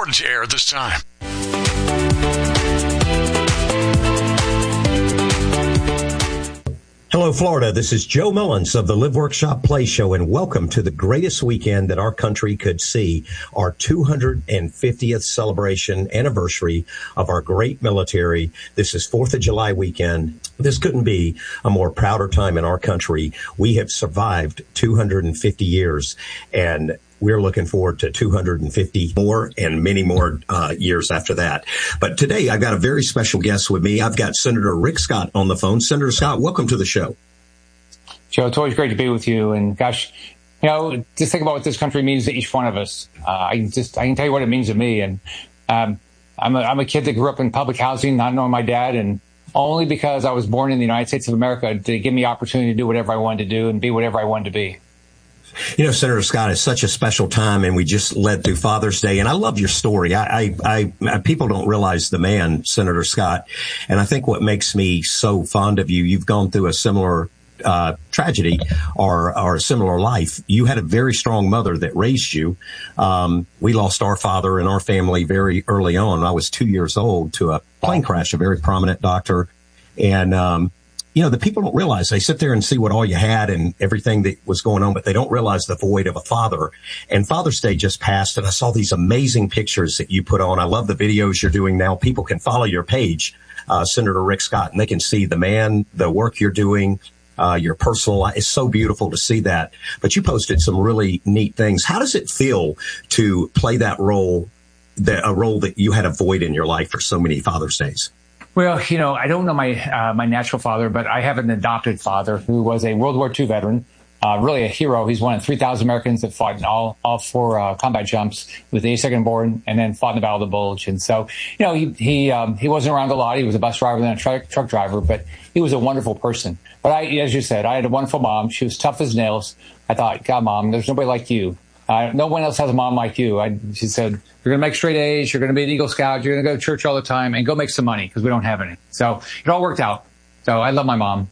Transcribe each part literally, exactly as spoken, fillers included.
important to air this time. Hello, Florida. This is Joe Mullins of the Live Workshop Play Show, and welcome to the greatest weekend that our country could see, our two hundred fiftieth celebration anniversary of our great military. This is fourth of July weekend. This couldn't be a more prouder time in our country. We have survived two hundred fifty years, and we're looking forward to two hundred fifty more and many more uh, years after that. But today, I've got a very special guest with me. I've got Senator Rick Scott on the phone. Senator Scott, welcome to the show. Joe, it's always great to be with you. And gosh, you know, just think about what this country means to each one of us. Uh, I can just, I can tell you what it means to me. And um, I'm, a, I'm a kid that grew up in public housing, not knowing my dad, and only because I was born in the United States of America to give me opportunity to do whatever I wanted to do and be whatever I wanted to be. You know, Senator Scott, it's such a special time, and we just led through Father's Day. And I love your story. I, I, I, people don't realize the man, Senator Scott. And I think what makes me so fond of you, you've gone through a similar uh, tragedy or, or a similar life. You had a very strong mother that raised you. Um, we lost our father in our family very early on. I was two years old to a plane crash, a very prominent doctor. And, um, you know, the people don't realize. They sit there and see what all you had and everything that was going on, but they don't realize the void of a father. And Father's Day just passed, and I saw these amazing pictures that you put on. I love the videos you're doing now. People can follow your page, uh, Senator Rick Scott, and they can see the man, the work you're doing, uh, your personal life. It's so beautiful to see that. But you posted some really neat things. How does it feel to play that role, that, a role that you had a void in your life for so many Father's Days? Well, you know, I don't know my uh, my natural father, but I have an adopted father who was a World War Two veteran, uh, really a hero. He's one of three thousand Americans that fought in all all four uh, combat jumps with the eighty-second Born, and then fought in the Battle of the Bulge. And so, you know, he he um, he wasn't around a lot. He was a bus driver and a truck truck driver, but he was a wonderful person. But I, as you said, I had a wonderful mom. She was tough as nails. I thought, God, Mom, there's nobody like you. Uh, no one else has a mom like you. I, she said, you're going to make straight A's. You're going to be an Eagle Scout. You're going to go to church all the time and go make some money because we don't have any. So it all worked out. So I love my mom.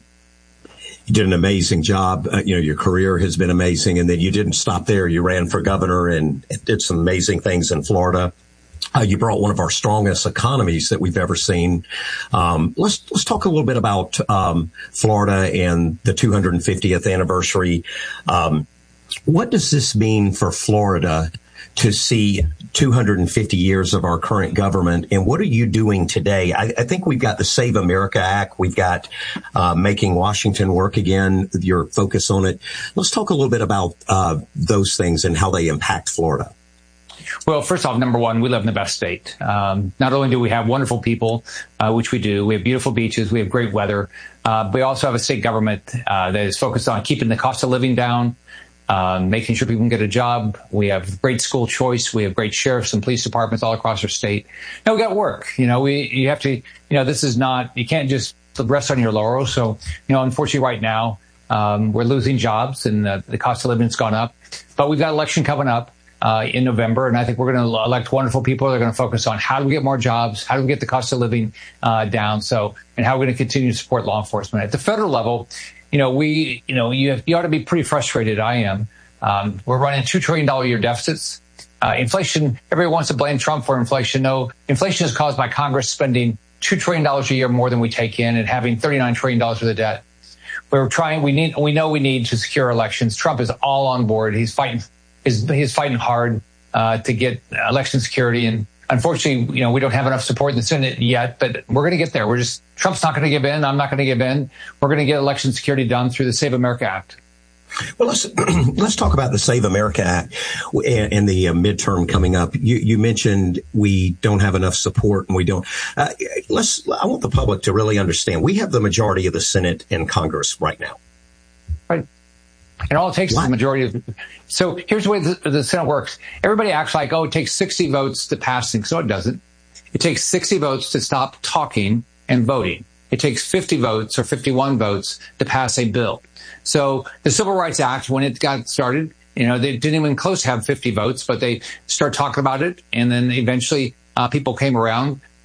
You did an amazing job. Uh, you know, your career has been amazing. And then you didn't stop there. You ran for governor and did some amazing things in Florida. Uh, you brought one of our strongest economies that we've ever seen. Um, let's let's talk a little bit about um, Florida and the two hundred fiftieth anniversary. Um, What does this mean for Florida to see two hundred fifty years of our current government? And what are you doing today? I, I think we've got the Save America Act. We've got uh, Making Washington Work Again, your focus on it. Let's talk a little bit about uh, those things and how they impact Florida. Well, first off, number one, we live in the best state. Um, not only do we have wonderful people, uh, which we do, we have beautiful beaches, we have great weather, uh, but we also have a state government uh, that is focused on keeping the cost of living down, Um, making sure people can get a job. We have great school choice. We have great sheriffs and police departments all across our state. Now we got work. You know, we, you have to, you know, this is not, you can't just rest on your laurels. So, you know, unfortunately right now, um, we're losing jobs and uh, the cost of living has gone up, but we've got an election coming up, uh, in November. And I think we're going to elect wonderful people that are going to focus on how do we get more jobs? How do we get the cost of living, uh, down? So, and how are we going to continue to support law enforcement at the federal level? You know, we, you know, you, have, you ought to be pretty frustrated. I am. Um, we're running two trillion dollars a year deficits. Uh, inflation, everybody wants to blame Trump for inflation. No, inflation is caused by Congress spending two trillion dollars a year more than we take in and having thirty-nine trillion dollars worth of debt. We're trying, we need, we know we need to secure elections. Trump is all on board. He's fighting, he's, he's fighting hard, uh, to get election security. And unfortunately, you know, we don't have enough support in the Senate yet, but we're going to get there. We're just, Trump's not going to give in. I'm not going to give in. We're going to get election security done through the Save America Act. Well, let's let's talk about the Save America Act and, and the uh, midterm coming up. You, you mentioned we don't have enough support, and we don't. Uh, let's. I want the public to really understand. We have the majority of the Senate and Congress right now. Right. And all it takes what? is the majority of. So here's the way the, the Senate works. Everybody acts like, oh, it takes sixty votes to pass things. So it doesn't. It takes sixty votes to stop talking and voting. It takes fifty votes or fifty-one votes to pass a bill. So the Civil Rights Act, when it got started, you know, they didn't even close to have fifty votes, but they started talking about it. And then eventually uh, people came around.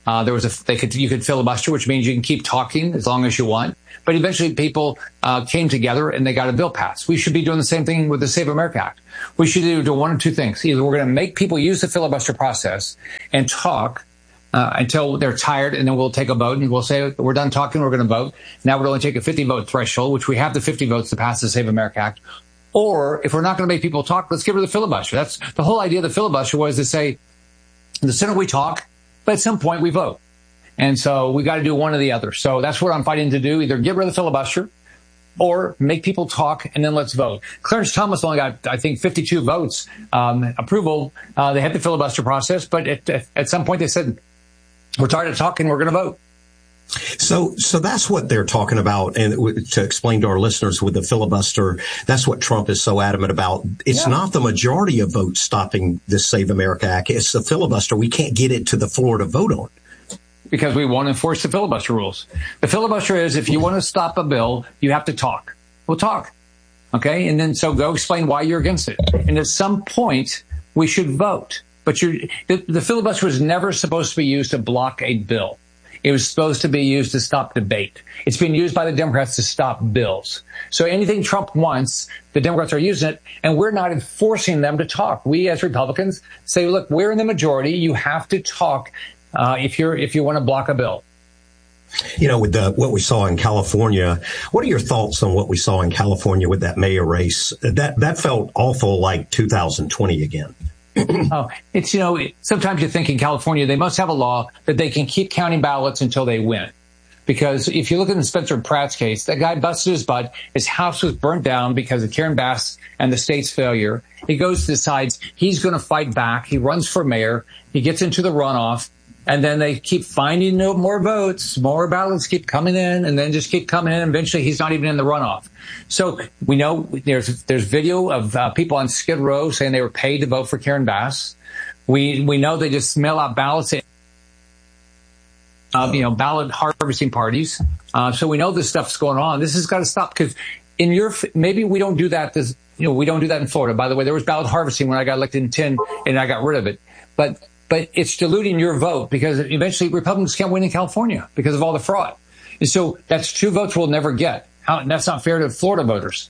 Uh, there was a, they could, you could filibuster, which means you can keep talking as long as you want. But eventually people, uh, came together and they got a bill passed. We should be doing the same thing with the Save America Act. We should do, do one or two things. Either we're going to make people use the filibuster process and talk, uh, until they're tired, and then we'll take a vote and we'll say, we're done talking, we're going to vote. Now we'll only take a fifty vote threshold, which we have the fifty votes to pass the Save America Act. Or if we're not going to make people talk, let's get rid of the filibuster. That's the whole idea of the filibuster, was to say, in the Senate we talk, but at some point we vote. And so we got to do one or the other. So that's what I'm fighting to do. Either get rid of the filibuster or make people talk, and then let's vote. Clarence Thomas only got, I think, fifty-two votes, um, approval. Uh, they had the filibuster process, but at, at some point they said, we're tired of talking, we're going to vote. So, so that's what they're talking about. And to explain to our listeners with the filibuster, that's what Trump is so adamant about. It's yeah. not the majority of votes stopping this Save America Act. It's the filibuster. We can't get it to the floor to vote on. Because we won't enforce the filibuster rules. The filibuster is, if you want to stop a bill, you have to talk. We'll talk. Okay. And then so go explain why you're against it. And at some point we should vote. But you're, the, the filibuster was never supposed to be used to block a bill. It was supposed to be used to stop debate. It's been used by the Democrats to stop bills. So anything Trump wants, the Democrats are using it, and we're not enforcing them to talk. We as Republicans say, look, we're in the majority. You have to talk uh, if you're if you want to block a bill. You know, with the, what we saw in California, what are your thoughts on what we saw in California with that mayor race? That that felt awful like two thousand twenty again. Oh, it's, you know, sometimes you think in California, they must have a law that they can keep counting ballots until they win. Because if you look at the Spencer Pratt's case, that guy busted his butt. His house was burnt down because of Karen Bass and the state's failure. He goes, decides he's going to fight back. He runs for mayor. He gets into the runoff. And then they keep finding no more votes, more ballots keep coming in, and then just keep coming in. Eventually, he's not even in the runoff. So we know there's there's video of uh, people on Skid Row saying they were paid to vote for Karen Bass. We we know they just mail out ballots, uh, you know, ballot harvesting parties. Uh, so we know this stuff's going on. This has got to stop, because in your maybe we don't do that. This, you know, we don't do that in Florida. By the way, there was ballot harvesting when I got elected in ten, and I got rid of it, but. But it's diluting your vote, because eventually Republicans can't win in California because of all the fraud. And so that's two votes we'll never get. How, that's not fair to Florida voters.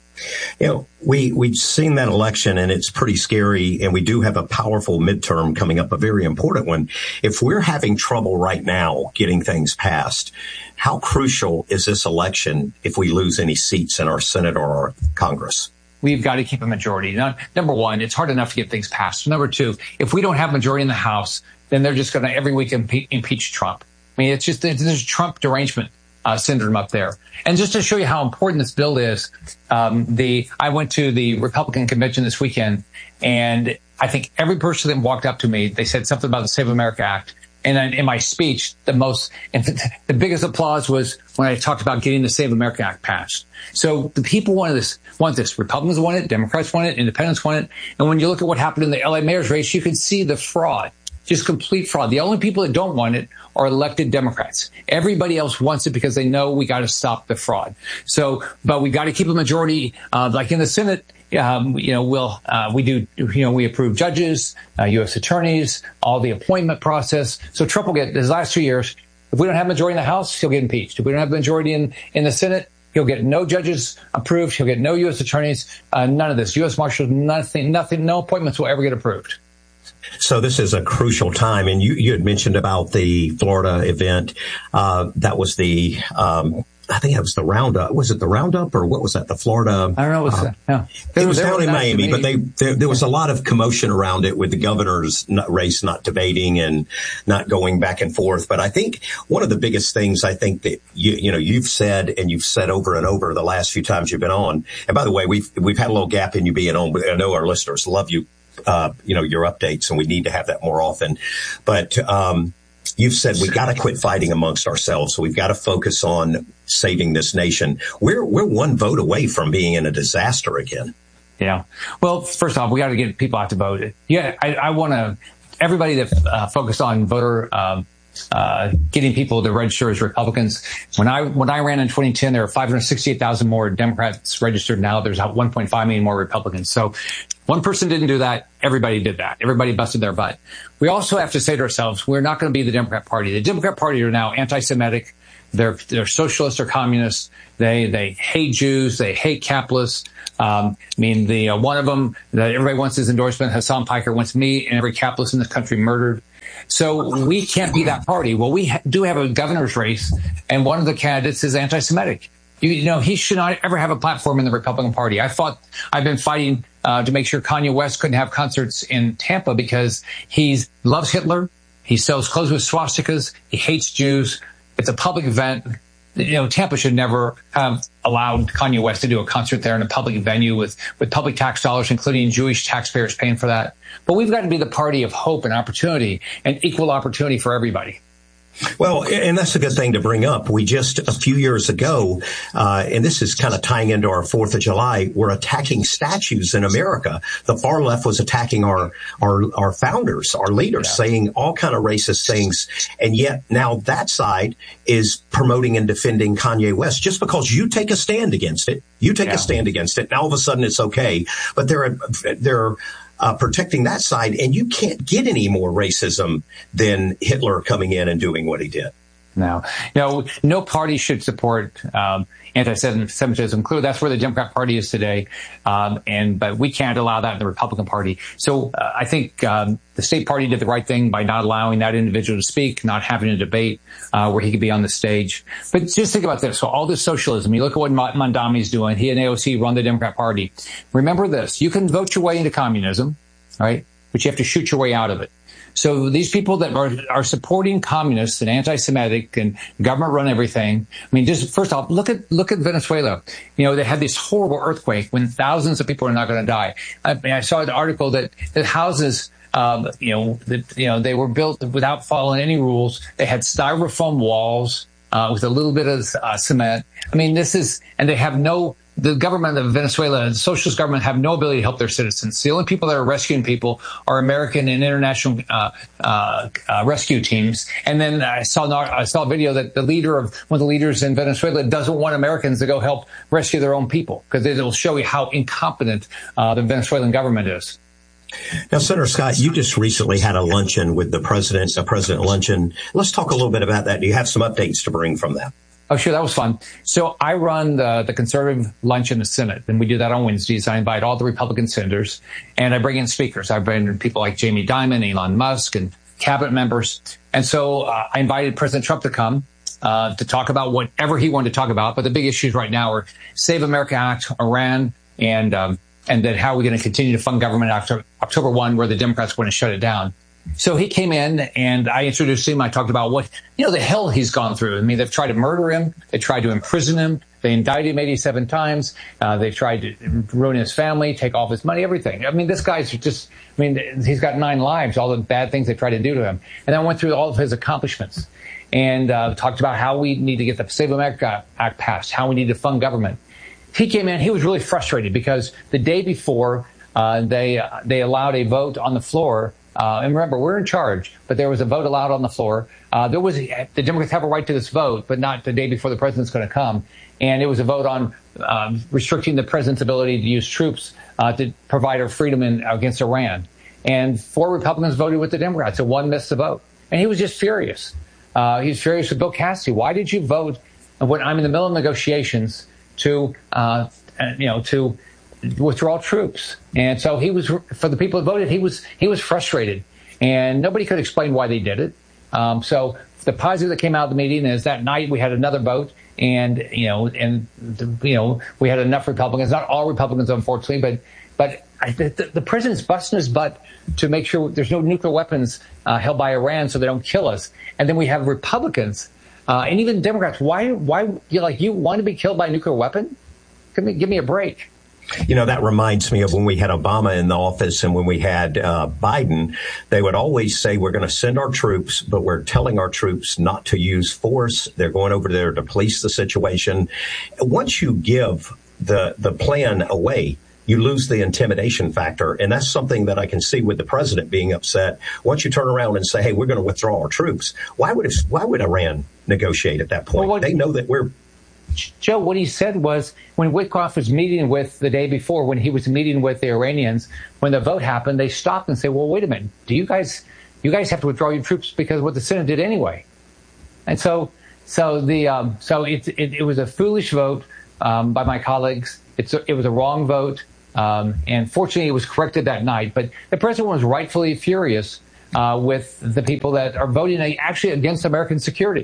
You know, we, we've seen that election, and it's pretty scary. And we do have a powerful midterm coming up, a very important one. If we're having trouble right now getting things passed, how crucial is this election if we lose any seats in our Senate or our Congress? We've got to keep a majority. Now, number one, it's hard enough to get things passed. Number two, if we don't have majority in the House, then they're just going to every week impe- impeach Trump. I mean, it's just there's a Trump derangement uh, syndrome up there. And just to show you how important this bill is, um, the I went to the Republican convention this weekend, and I think every person that walked up to me, they said something about the Save America Act. And then in my speech, the most, and the biggest applause was when I talked about getting the Save America Act passed. So the people want this, want this. Republicans want it, Democrats want it, Independents want it. And when you look at what happened in the L A mayor's race, you can see the fraud, just complete fraud. The only people that don't want it are elected Democrats. Everybody else wants it because they know we got to stop the fraud. So, but we got to keep a majority, uh, like in the Senate. Um, you know, we'll, uh, we do, you know, we approve judges, uh, U S attorneys, all the appointment process. So Trump will get, his last two years, if we don't have majority in the House, he'll get impeached. If we don't have majority in, in the Senate, he'll get no judges approved. He'll get no U S attorneys, uh, none of this. U S Marshals, nothing, nothing, no appointments will ever get approved. So this is a crucial time. And you, you had mentioned about the Florida event. Uh, that was the, um, I think it was the Roundup. Was it the Roundup, or what was that? The Florida? I don't know. What's uh, that? Yeah. It was down in Miami, but they there, there was a lot of commotion around it with the governor's race not debating and not going back and forth. But I think one of the biggest things I think that you you know you've said, and you've said over and over the last few times you've been on. And by the way, we've we've had a little gap in you being on, but I know our listeners love you. Uh, you know your updates, and we need to have that more often. But um, you've said we got to quit fighting amongst ourselves. So we've got to focus on saving this nation. We're we're one vote away from being in a disaster again. Yeah. Well, first off, we got to get people out to vote. Yeah, I, I want to everybody that uh, focused on voter um, uh, getting people to register as Republicans. When I when I ran in twenty ten, there were five hundred sixty-eight thousand more Democrats registered. Now there's one point five million more Republicans. So one person didn't do that. Everybody did that. Everybody busted their butt. We also have to say to ourselves, we're not going to be the Democrat Party. The Democrat Party are now anti-Semitic. They're they're socialists or communists. They they hate Jews. They hate capitalists. Um, I mean, the uh, one of them that everybody wants his endorsement, Hassan Piker, wants me and every capitalist in this country murdered. So we can't be that party. Well, we ha- do have a governor's race, and one of the candidates is anti-Semitic. You, you know, he should not ever have a platform in the Republican Party. I fought. I've been fighting uh, to make sure Kanye West couldn't have concerts in Tampa because he loves Hitler. He sells clothes with swastikas. He hates Jews. It's a public event. You know, Tampa should never have allowed Kanye West to do a concert there in a public venue with, with public tax dollars, including Jewish taxpayers paying for that. But we've got to be the party of hope and opportunity and equal opportunity for everybody. Well, and that's a good thing to bring up. We just a few years ago, uh, and this is kind of tying into our fourth of July, we're attacking statues in America. The far left was attacking our our, our founders, our leaders, yeah. saying all kind of racist things. And yet now that side is promoting and defending Kanye West just because you take a stand against it. You take yeah. a stand against it. Now all of a sudden it's okay. But they're they're Uh, protecting that side, and you can't get any more racism than Hitler coming in and doing what he did. No, no, no party should support um, anti-Semitism. Clearly, that's where the Democrat Party is today, um, and but we can't allow that in the Republican Party. So uh, I think um, the state party did the right thing by not allowing that individual to speak, not having a debate uh, where he could be on the stage. But just think about this. So all this socialism, you look at what Mondami's doing. He and A O C run the Democrat Party. Remember this. You can vote your way into communism, right? But you have to shoot your way out of it. So these people that are, are supporting communists and anti-Semitic and government run everything. I mean, just first off, look at look at Venezuela. You know, they had this horrible earthquake when thousands of people are not going to die. I, mean, I saw an article that that houses, um, you know, that you know they were built without following any rules. They had styrofoam walls uh, with a little bit of uh, cement. I mean, this is, and they have no. The government of Venezuela, the socialist government, have no ability to help their citizens. The only people that are rescuing people are American and international uh, uh, uh, rescue teams. And then I saw I saw a video that the leader of one of the leaders in Venezuela doesn't want Americans to go help rescue their own people because it will show you how incompetent uh, the Venezuelan government is. Now, Senator Scott, you just recently had a luncheon with the president, a president luncheon. Let's talk a little bit about that. Do you have some updates to bring from that? Oh, sure. That was fun. So I run the, the conservative lunch in the Senate, and we do that on Wednesdays. I invite all the Republican senators, and I bring in speakers. I bring in people like Jamie Dimon, Elon Musk, and cabinet members. And so uh, I invited President Trump to come uh, to talk about whatever he wanted to talk about. But the big issues right now are Save America Act, Iran, and um, and then how are we going to continue to fund government after October first, where the Democrats want to shut it down. So he came in and I introduced him. I talked about what, you know, the hell he's gone through. I mean, they've tried to murder him. They tried to imprison him. They indicted him eighty-seven times. Uh, they've tried to ruin his family, take all his money, everything. I mean, this guy's just, I mean, he's got nine lives, all the bad things they tried to do to him. And I went through all of his accomplishments and uh, talked about how we need to get the Save America Act passed, how we need to fund government. He came in, he was really frustrated because the day before uh, they, uh, they allowed a vote on the floor. Uh, and remember, we're in charge, but there was a vote allowed on the floor. Uh, there was the Democrats have a right to this vote, but not the day before the president's going to come. And it was a vote on uh, restricting the president's ability to use troops uh, to provide our freedom in, against Iran. And four Republicans voted with the Democrats, and one missed the vote. And he was just furious. Uh, he was furious with Bill Cassidy. Why did you vote when I'm in the middle of negotiations to, uh, you know, to withdraw troops? And so he was, for the people who voted, he was he was frustrated, and nobody could explain why they did it. Um, so the positive that came out of the meeting is that night we had another vote, and you know, and you know, we had enough Republicans, not all Republicans, unfortunately, but but I, the, the president's busting his butt to make sure there's no nuclear weapons uh, held by Iran, so they don't kill us. And then we have Republicans uh, and even Democrats. Why why you like you want to be killed by a nuclear weapon? Give me give me a break. You know, that reminds me of when we had Obama in the office and when we had uh, Biden, they would always say, we're going to send our troops, but we're telling our troops not to use force. They're going over there to police the situation. Once you give the, the plan away, you lose the intimidation factor. And that's something that I can see with the president being upset. Once you turn around and say, hey, we're going to withdraw our troops, why would, it, why would Iran negotiate at that point? Well, what, they know that we're... Joe, what he said was when Witkoff was meeting with the day before, when he was meeting with the Iranians, when the vote happened, they stopped and said, well, wait a minute, do you guys, you guys have to withdraw your troops because of what the Senate did anyway? And so, so the, um, so it, it, it was a foolish vote um, by my colleagues. It's a, it was a wrong vote. Um, and fortunately, it was corrected that night. But the president was rightfully furious uh, with the people that are voting actually against American security.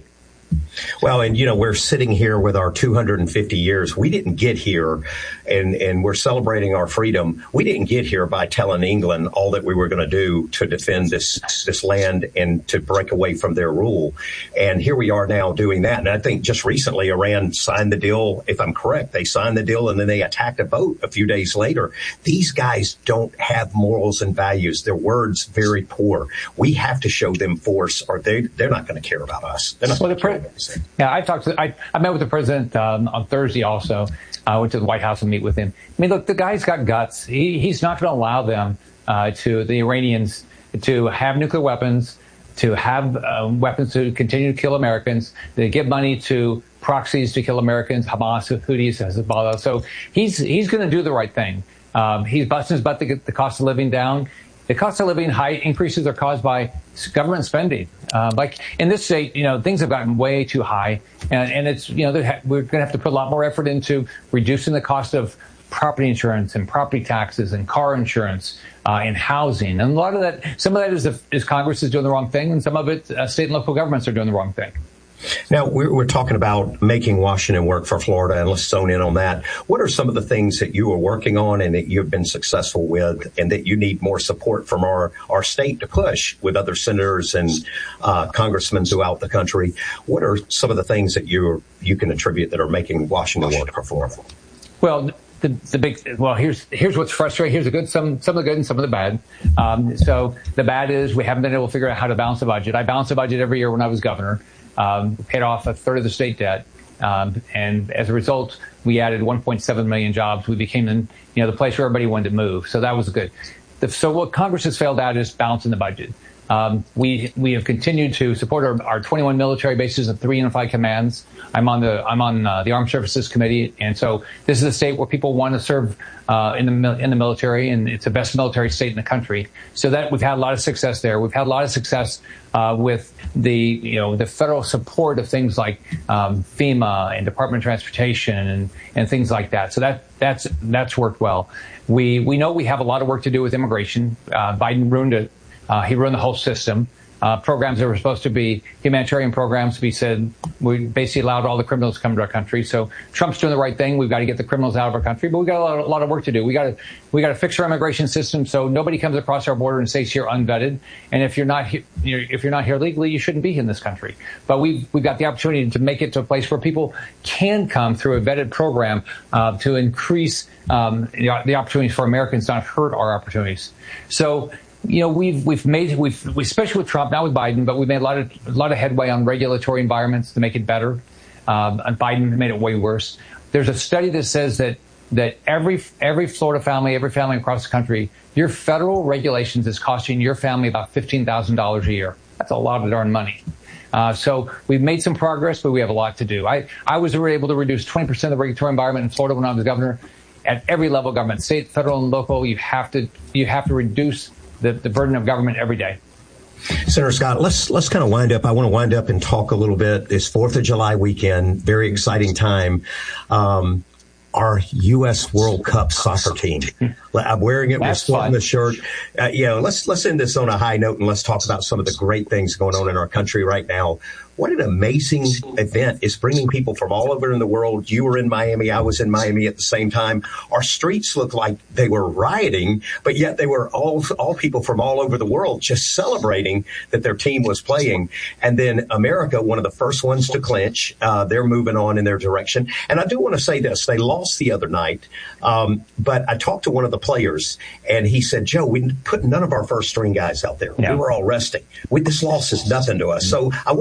Well, and, you know, we're sitting here with our two hundred fifty years. We didn't get here and, and we're celebrating our freedom. We didn't get here by telling England all that we were going to do to defend this this land and to break away from their rule. And here we are now doing that. And I think just recently Iran signed the deal. If I'm correct, they signed the deal and then they attacked a boat a few days later. These guys don't have morals and values. Their words very poor. We have to show them force or they, they're not going to care about us. They're not well, going to care. Yeah, I talked to, I, I met with the president um, on Thursday also. I went to the White House and meet with him. I mean, look, the guy's got guts. He, he's not going to allow them uh, to, the Iranians, to have nuclear weapons, to have uh, weapons to continue to kill Americans. They give money to proxies to kill Americans, Hamas, Houthis, Hezbollah. So he's, he's going to do the right thing. Um, he's busting his butt to get the cost of living down. The cost of living high increases are caused by government spending. Uh, like in this state, you know, things have gotten way too high, and, and it's, you know, we're going to have to put a lot more effort into reducing the cost of property insurance and property taxes and car insurance uh, and housing. And a lot of that, some of that is, the, is Congress is doing the wrong thing, and some of it, uh, state and local governments are doing the wrong thing. Now, we're, we're talking about making Washington work for Florida, and let's zone in on that. What are some of the things that you are working on and that you've been successful with and that you need more support from our, our state to push with other senators and uh, congressmen throughout the country? What are some of the things that you you can attribute that are making Washington work for Florida? Well, the, the big well, here's here's what's frustrating. Here's the good, some some of the good and some of the bad. Um, so the bad is we haven't been able to figure out how to balance the budget. I balanced the budget every year when I was governor. Um, paid off a third of the state debt, um, and as a result, we added one point seven million jobs. We became, you know, the place where everybody wanted to move. So that was good. The, so what Congress has failed at is balancing the budget. Um, we we have continued to support our, our twenty-one military bases and three unified commands. I'm on the I'm on uh, the Armed Services Committee, and so this is a state where people want to serve uh, in the in the military, and it's the best military state in the country. So that we've had a lot of success there. We've had a lot of success uh, with the you know the federal support of things like um, FEMA and Department of Transportation and and things like that. So that that's that's worked well. We we know we have a lot of work to do with immigration. Uh, Biden ruined it. Uh, he ruined the whole system. Uh, programs that were supposed to be humanitarian programs, we said we basically allowed all the criminals to come to our country. So Trump's doing the right thing. We've got to get the criminals out of our country, but we've got a lot, a lot of work to do. We got to we got to fix our immigration system so nobody comes across our border and stays here unvetted. And if you're not here, if you're not here legally, you shouldn't be in this country. But we've we've got the opportunity to make it to a place where people can come through a vetted program uh, to increase um, the, the opportunities for Americans, not hurt our opportunities. So. You know, we've we've made we've especially with Trump, not with Biden, but we've made a lot of a lot of headway on regulatory environments to make it better. Um, and Biden made it way worse. There's a study that says that that every every Florida family, every family across the country, your federal regulations is costing your family about fifteen thousand dollars a year. That's a lot of darn money. Uh, so we've made some progress, but we have a lot to do. I I was able to reduce twenty percent of the regulatory environment in Florida when I was governor. At every level of government, state, federal, and local, you have to you have to reduce The, the burden of government every day. Senator Scott, let's let's kind of wind up. I want to wind up and talk a little bit. It's fourth of July weekend, very exciting time. Um, our U S World Cup soccer team. I'm wearing it. That's we're sporting the shirt. Uh, you know, let's let's end this on a high note and let's talk about some of the great things going on in our country right now. What an amazing event. It's bringing people from all over in the world. You were in Miami. I was in Miami at the same time. Our streets looked like they were rioting, but yet they were all all people from all over the world just celebrating that their team was playing. And then America, one of the first ones to clinch. Uh, they're moving on in their direction. And I do want to say this. They lost the other night, um, but I talked to one of the players, and he said, Joe, we put none of our first string guys out there. Yeah. We were all resting. We, this loss is nothing to us. So I want people to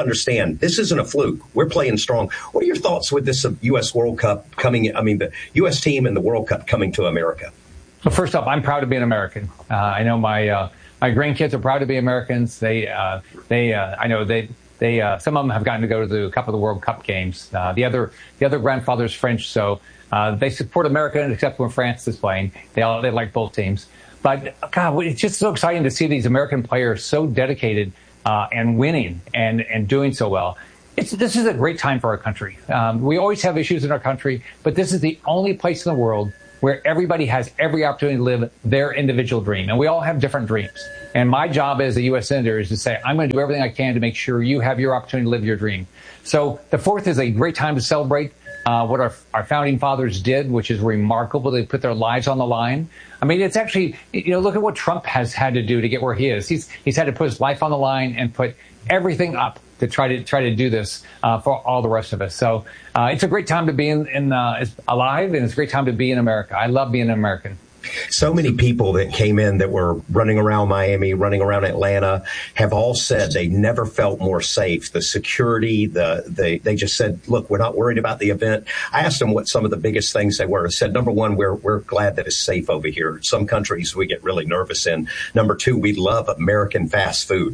to understand this isn't a fluke. We're playing strong. What are your thoughts with this U S World Cup coming? I mean, the U S team and the World Cup coming to America. Well, first off, I'm proud to be an American. Uh, I know my uh, my grandkids are proud to be Americans. They uh, they uh, I know they they uh, some of them have gotten to go to the, a couple of the World Cup games. Uh, the other the other grandfather's French, so uh, they support America except when France is playing. They all they like both teams. But God, it's just so exciting to see these American players so dedicated uh, and winning and and doing so well. It's, this is a great time for our country. Um, we always have issues in our country, but this is the only place in the world where everybody has every opportunity to live their individual dream. And we all have different dreams. And my job as a U S Senator is to say, I'm going to do everything I can to make sure you have your opportunity to live your dream. So the fourth is a great time to celebrate uh, what our, our founding fathers did, which is remarkable. They put their lives on the line. I mean, it's actually, you know, look at what Trump has had to do to get where he is. He's, he's had to put his life on the line and put everything up to try to try to do this uh, for all the rest of us. So uh, it's a great time to be in, in uh, alive, and it's a great time to be in America. I love being an American. So many people that came in that were running around Miami, running around Atlanta, have all said they never felt more safe. The security, the they they just said, look, we're not worried about the event. I asked them what some of the biggest things they were. I said, number one, we're we're glad that it's safe over here. Some countries we get really nervous in. Number two, we love American fast food.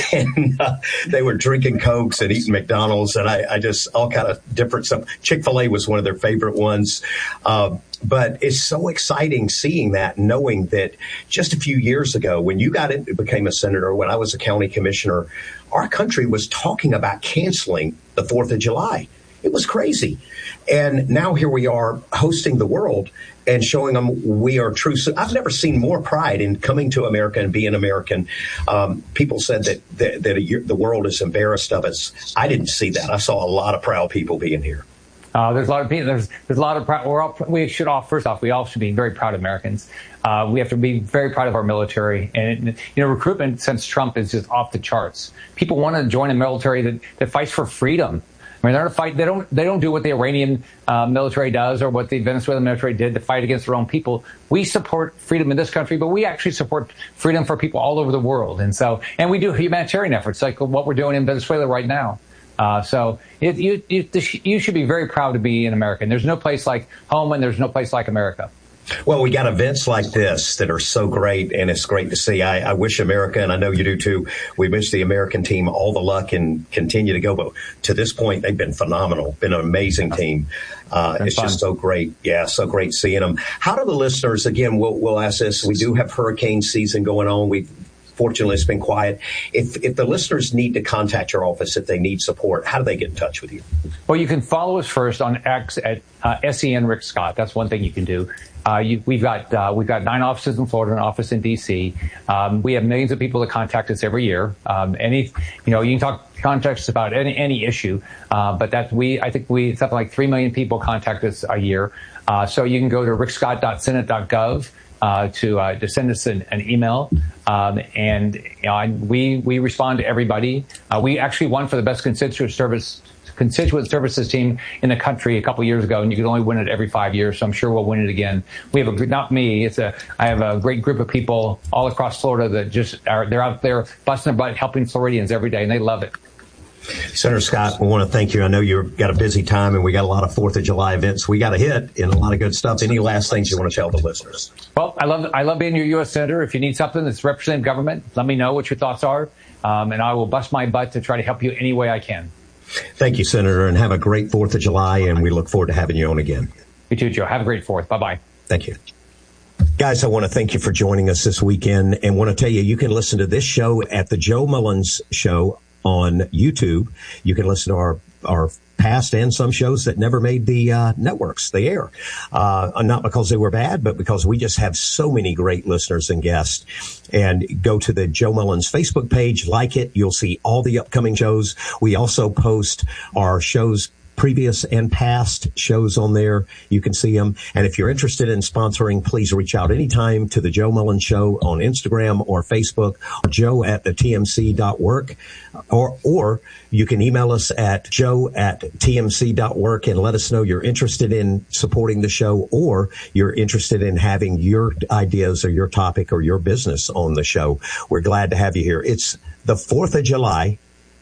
And uh, they were drinking Cokes and eating McDonald's, and I, I just all kind of different stuff. Chick-fil-A was one of their favorite ones. Uh, But it's so exciting seeing that, knowing that just a few years ago, when you got in, became a senator, when I was a county commissioner, our country was talking about canceling the fourth of July. It was crazy. And now here we are hosting the world and showing them we are true. So I've never seen more pride in coming to America and being American. Um, people said that, that, that a, the world is embarrassed of us. I didn't see that. I saw a lot of proud people being here. Uh, there's a lot of people. There's there's a lot of. Prou- we're all, we should all first off we all should be very proud Americans. Uh, we have to be very proud of our military, and you know recruitment since Trump is just off the charts. People want to join a military that, that fights for freedom. I mean, they're not fight. They don't. They don't do what the Iranian uh, military does or what the Venezuelan military did to fight against their own people. We support freedom in this country, but we actually support freedom for people all over the world. And so, and we do humanitarian efforts like what we're doing in Venezuela right now. Uh, so it, you, you, you should be very proud to be an American. There's no place like home, and there's no place like America. Well, we got events like this that are so great, and it's great to see. I, I wish America, and I know you do too, we wish the American team all the luck and continue to go. But to this point, they've been phenomenal, been an amazing team. Uh, it's fun. Just so great. Yeah, so great seeing them. How do the listeners, again, we'll, we'll ask this. We do have hurricane season going on. We've Fortunately, it's been quiet. If if the listeners need to contact your office, if they need support, how do they get in touch with you? Well, you can follow us first on X at uh, S E N Rick Scott. That's one thing you can do. Uh, you, we've got uh, we've got nine offices in Florida, an office in D C. Um, we have millions of people that contact us every year. Um, any, you know, you can talk contact us about any any issue, uh, but that we I think we something like three million people contact us a year. Uh, so you can go to rick scott dot senate dot gov. Uh, to uh, to send us an, an email, um, and you know, we we respond to everybody. Uh, we actually won for the best constituent service constituent services team in the country a couple years ago, and you can only win it every five years. So I'm sure we'll win it again. We have a not me. It's a I have a great group of people all across Florida that just are they're out there busting their butt helping Floridians every day, and they love it. Senator Scott, we want to thank you. I know you've got a busy time, and we got a lot of fourth of July events we got to hit and a lot of good stuff. Any last things you want to tell the listeners? Well, I love I love being your U S Senator. If you need something that's representative government, let me know what your thoughts are, um, and I will bust my butt to try to help you any way I can. Thank you, Senator, and have a great fourth of July, and we look forward to having you on again. You too, Joe. Have a great fourth. Bye-bye. Thank you. Guys, I want to thank you for joining us this weekend, and want to tell you, you can listen to this show at the Joe Mullins Show on YouTube. You can listen to our, our past and some shows that never made the uh, networks, the air. Uh, not because they were bad, but because we just have so many great listeners and guests. And go to the Joe Mullins Facebook page, like it. You'll see all the upcoming shows. We also post our shows, previous and past shows on there. You can see them. And if you're interested in sponsoring, please reach out anytime to the Joe Mullins Show on Instagram or Facebook, or joe at the T M C dot work, or, or you can email us at joe at T M C dot work and let us know you're interested in supporting the show, or you're interested in having your ideas or your topic or your business on the show. We're glad to have you here. It's the fourth of July.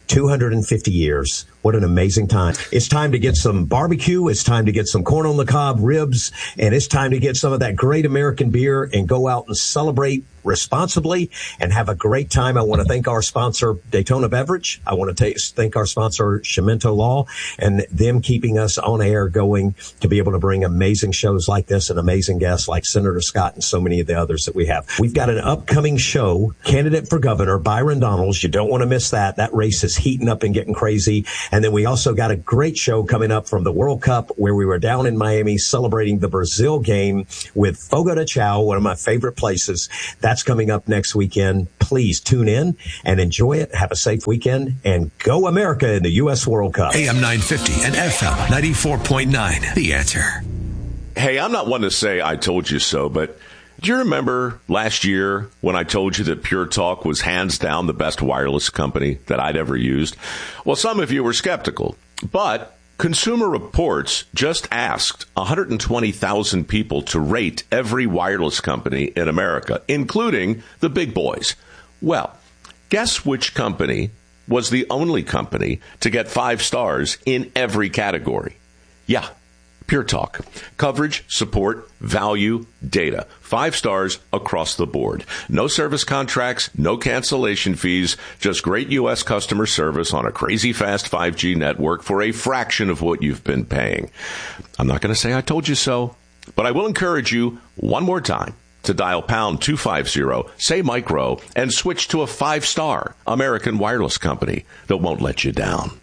two hundred fifty years. What an amazing time. It's time to get some barbecue. It's time to get some corn on the cob ribs. And it's time to get some of that great American beer and go out and celebrate responsibly and have a great time. I want to thank our sponsor, Daytona Beverage. I want to t- thank our sponsor, Shimento Law, and them keeping us on air going to be able to bring amazing shows like this and amazing guests like Senator Scott and so many of the others that we have. We've got an upcoming show, candidate for governor, Byron Donalds. You don't want to miss that. That race is heating up and getting crazy. And then we also got a great show coming up from the World Cup where we were down in Miami celebrating the Brazil game with Fogo de Chao, one of my favorite places. That's coming up next weekend. Please tune in and enjoy it. Have a safe weekend and go America in the U S World Cup. A M nine fifty and F M ninety-four point nine. The Answer. Hey, I'm not one to say I told you so, but do you remember last year when I told you that Pure Talk was hands down the best wireless company that I'd ever used? Well, some of you were skeptical, but Consumer Reports just asked one hundred twenty thousand people to rate every wireless company in America, including the big boys. Well, guess which company was the only company to get five stars in every category? Yeah, Pure Talk. Coverage, support, value, data. Five stars across the board. No service contracts, no cancellation fees, just great U S customer service on a crazy fast five G network for a fraction of what you've been paying. I'm not going to say I told you so, but I will encourage you one more time to dial pound two fifty, say micro, and switch to a five-star American wireless company that won't let you down.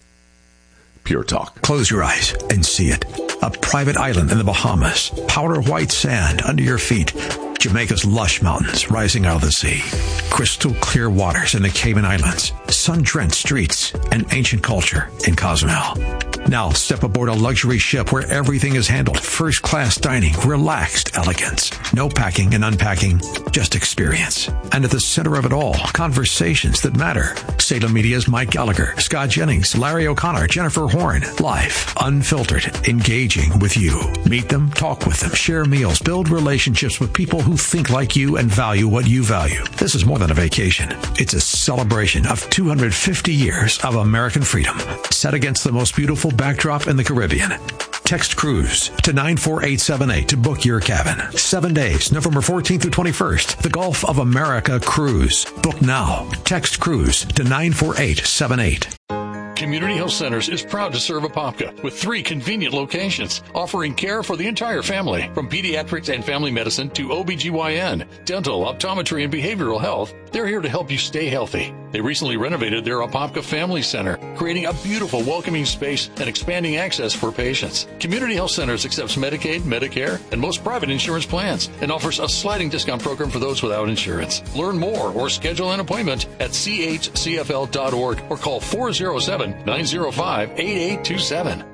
Pure Talk. Close your eyes and see it. A private island in the Bahamas. Powder white sand under your feet. Jamaica's lush mountains rising out of the sea. Crystal clear waters in the Cayman Islands. Sun-drenched streets and ancient culture in Cozumel. Now step aboard a luxury ship where everything is handled. First-class dining, relaxed elegance. No packing and unpacking, just experience. And at the center of it all, conversations that matter. Salem Media's Mike Gallagher, Scott Jennings, Larry O'Connor, Jennifer Horn. Live, unfiltered, engaging with you. Meet them, talk with them, share meals, build relationships with people who think like you and value what you value. This is more than a vacation. It's a celebration of two hundred fifty years of American freedom, set against the most beautiful backdrop in the Caribbean. Text cruise to nine four eight seven eight to book your cabin. Seven days, November fourteenth through twenty-first. The Gulf of America Cruise. Book now. Text cruise to nine four eight seven eight. Community Health Centers is proud to serve Apopka with three convenient locations, offering care for the entire family, from pediatrics and family medicine to O B G Y N, dental, optometry, and behavioral health. They're here to help you stay healthy. They recently renovated their Apopka Family Center, creating a beautiful, welcoming space and expanding access for patients. Community Health Centers accepts Medicaid, Medicare, and most private insurance plans, and offers a sliding discount program for those without insurance. Learn more or schedule an appointment at c h c f l dot org or call four oh seven, nine oh five, eight eight two seven.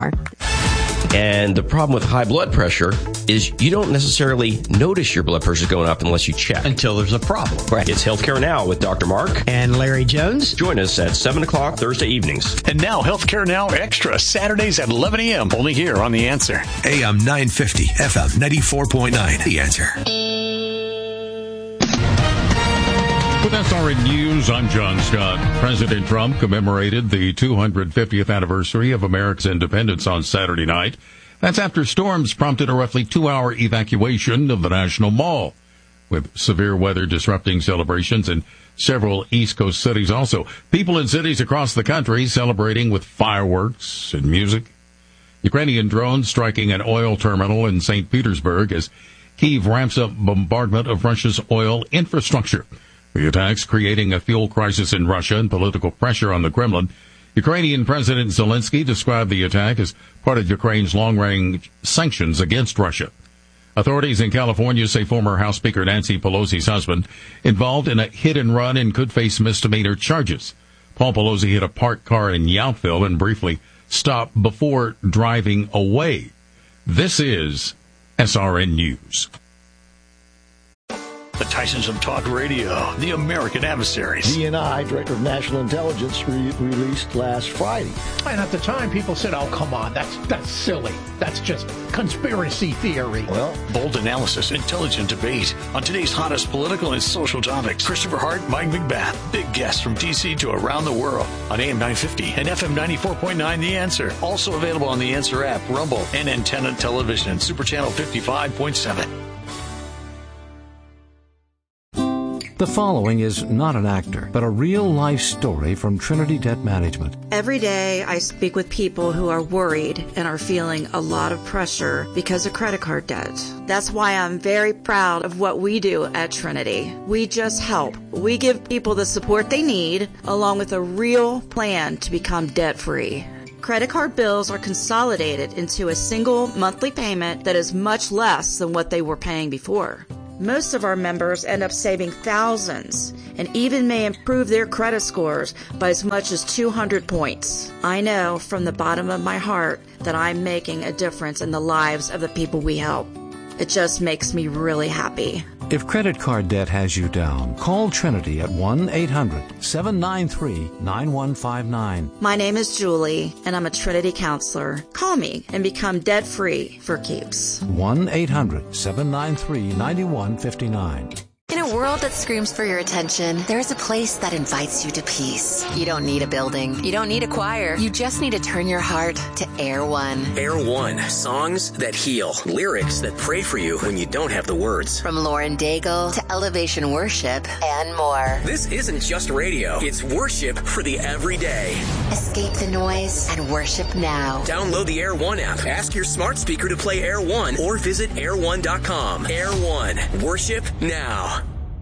And the problem with high blood pressure is you don't necessarily notice your blood pressure is going up unless you check. Until there's a problem. Right. It's Healthcare Now with Doctor Mark and Larry Jones. Join us at seven o'clock Thursday evenings. And now Healthcare Now Extra, Saturdays at eleven a.m. only here on The Answer. A M nine fifty, F M ninety-four point nine. The Answer. With S R N News, I'm John Scott. President Trump commemorated the two hundred fiftieth anniversary of America's independence on Saturday night. That's after storms prompted a roughly two-hour evacuation of the National Mall, with severe weather disrupting celebrations in several East Coast cities also. People in cities across the country celebrating with fireworks and music. Ukrainian drones striking an oil terminal in Saint Petersburg as Kyiv ramps up bombardment of Russia's oil infrastructure. The attacks creating a fuel crisis in Russia and political pressure on the Kremlin. Ukrainian President Zelensky described the attack as part of Ukraine's long-range sanctions against Russia. Authorities in California say former House Speaker Nancy Pelosi's husband, involved in a hit-and-run and could face misdemeanor charges. Paul Pelosi hit a parked car in Yountville and briefly stopped before driving away. This is S R N News. The Tysons of Talk Radio, the American Adversaries. D N I, Director of National Intelligence, re- released last Friday. And at the time, people said, oh, come on, that's that's silly. That's just conspiracy theory. Well, bold analysis, intelligent debate on today's hottest political and social topics. Christopher Hart, Mike McBath, big guests from D C to around the world on A M nine fifty and F M ninety-four point nine The Answer. Also available on The Answer app, Rumble, and Antenna Television, Super Channel fifty-five point seven. The following is not an actor, but a real-life story from Trinity Debt Management. Every day I speak with people who are worried and are feeling a lot of pressure because of credit card debt. That's why I'm very proud of what we do at Trinity. We just help. We give people the support they need, along with a real plan to become debt-free. Credit card bills are consolidated into a single monthly payment that is much less than what they were paying before. Most of our members end up saving thousands and even may improve their credit scores by as much as two hundred points. I know from the bottom of my heart that I'm making a difference in the lives of the people we help. It just makes me really happy. If credit card debt has you down, call Trinity at one eight hundred seven nine three nine one five nine. My name is Julie, and I'm a Trinity counselor. Call me and become debt-free for keeps. one eight hundred seven nine three nine one five nine. In a world that screams for your attention, there's a place that invites you to peace. You don't need a building. You don't need a choir. You just need to turn your heart to Air One. Air One. Songs that heal. Lyrics that pray for you when you don't have the words. From Lauren Daigle to Elevation Worship and more. This isn't just radio. It's worship for the everyday. Escape the noise and worship now. Download the Air One app. Ask your smart speaker to play Air One or visit air one dot com. Air One. Worship now.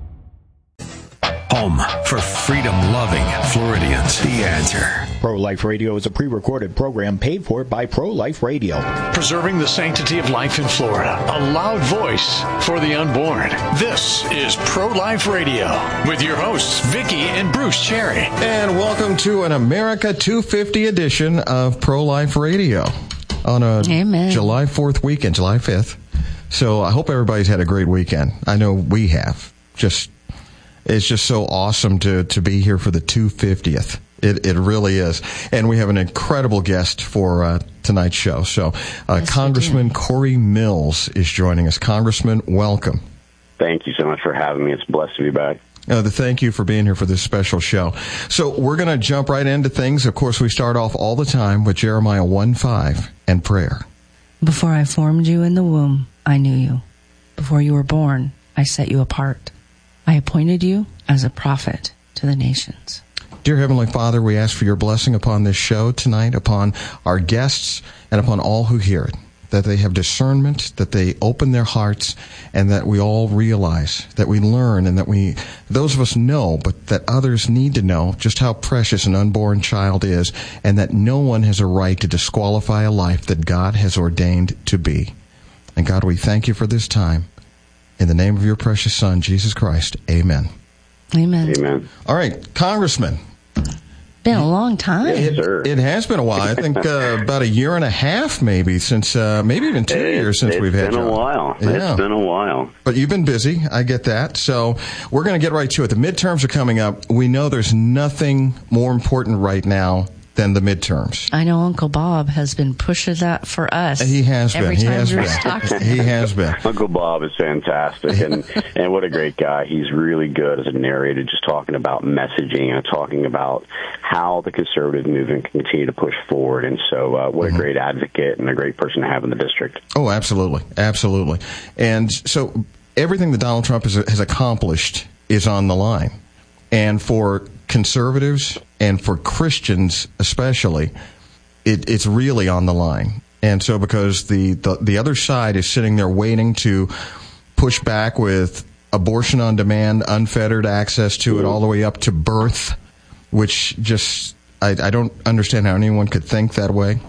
Home for freedom-loving Floridians. The Answer. Pro-Life Radio is a pre-recorded program paid for by Pro-Life Radio. Preserving the sanctity of life in Florida. A loud voice for the unborn. This is Pro-Life Radio with your hosts, Vicky and Bruce Cherry. And welcome to an America two fifty edition of Pro-Life Radio on a Amen. July fourth weekend, July fifth. So I hope everybody's had a great weekend. I know we have. Just It's just so awesome to, to be here for the two fiftieth. It it really is. And we have an incredible guest for uh, tonight's show. So uh, yes, Congressman Corey Mills is joining us. Congressman, welcome. Thank you so much for having me. It's blessed to be back. Uh, the, thank you for being here for this special show. So we're going to jump right into things. Of course, we start off all the time with Jeremiah one five and prayer. Before I formed you in the womb, I knew you. Before you were born, I set you apart. I appointed you as a prophet to the nations. Dear Heavenly Father, we ask for your blessing upon this show tonight, upon our guests, and upon all who hear it, that they have discernment, that they open their hearts, and that we all realize, that we learn, and that we, those of us know, but that others need to know just how precious an unborn child is, and that no one has a right to disqualify a life that God has ordained to be. And God, we thank you for this time. In the name of your precious Son, Jesus Christ, amen. Amen. Amen. All right, Congressman. Been a long time. Yes, sir. It has been a while. I think uh, about a year and a half, maybe, since uh, maybe even two it, years since we've had you. It's been a while. Yeah. It's been a while. But you've been busy. I get that. So we're going to get right to it. The midterms are coming up. We know there's nothing more important right now than the midterms. I know Uncle Bob has been pushing that for us. He has been. Every he time has Bruce been. talks. He has been. Uncle Bob is fantastic, and and what a great guy. He's really good as a narrator, just talking about messaging and talking about how the conservative movement can continue to push forward. And so, uh, what mm-hmm. a great advocate and a great person to have in the district. Oh, absolutely, absolutely. And so, everything that Donald Trump has, has accomplished is on the line, and for conservatives and for Christians especially, it, it's really on the line. And so because the, the, the other side is sitting there waiting to push back with abortion on demand, unfettered access to it all the way up to birth, which just, I, I don't understand how anyone could think that way,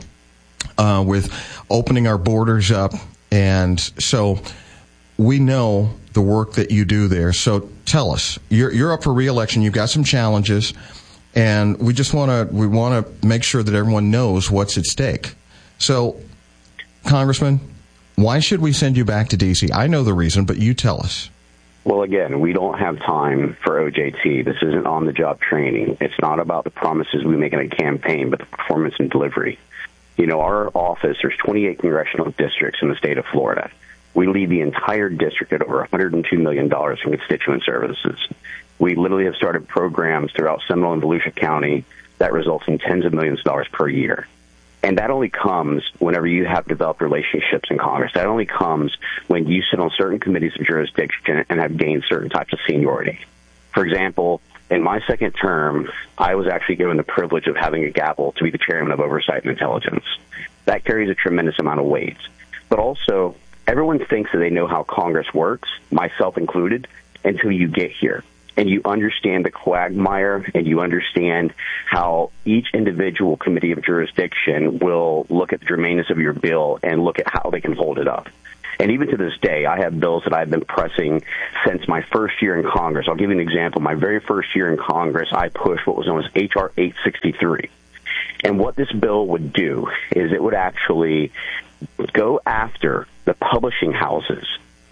uh, with opening our borders up. And so we know the work that you do there. So tell us, you're, you're up for re-election. You've got some challenges, and we just want to we want to make sure that everyone knows what's at stake. So, Congressman, why should we send you back to D C? I know the reason, but you tell us. Well, again, we don't have time for O J T. This isn't on-the-job training. It's not about the promises we make in a campaign, but the performance and delivery. You know, our office, there's twenty-eight congressional districts in the state of Florida. We lead the entire district at over one hundred two million dollars in constituent services. We literally have started programs throughout Seminole and Volusia County that results in tens of millions of dollars per year. And that only comes whenever you have developed relationships in Congress. That only comes when you sit on certain committees of jurisdiction and have gained certain types of seniority. For example, in my second term, I was actually given the privilege of having a gavel to be the chairman of Oversight and Intelligence. That carries a tremendous amount of weight. But also, everyone thinks that they know how Congress works, myself included, until you get here. And you understand the quagmire, and you understand how each individual committee of jurisdiction will look at the germaneness of your bill and look at how they can hold it up. And even to this day, I have bills that I've been pressing since my first year in Congress. I'll give you an example. My very first year in Congress, I pushed what was known as H R eight sixty-three. And what this bill would do is it would actually go after the publishing houses